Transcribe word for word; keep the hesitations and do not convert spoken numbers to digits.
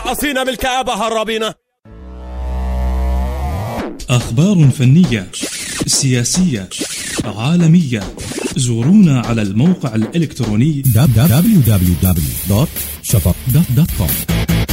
متعصين بالكآبة هربين. أخبار فنية، سياسية، عالمية. زورونا على الموقع الإلكتروني دبليو دبليو دبليو دوت شفق دوت كوم.